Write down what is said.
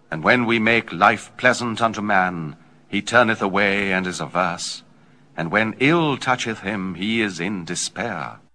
And when we make life pleasant unto man, he turneth away and is averse. And when ill toucheth him, he is in despair.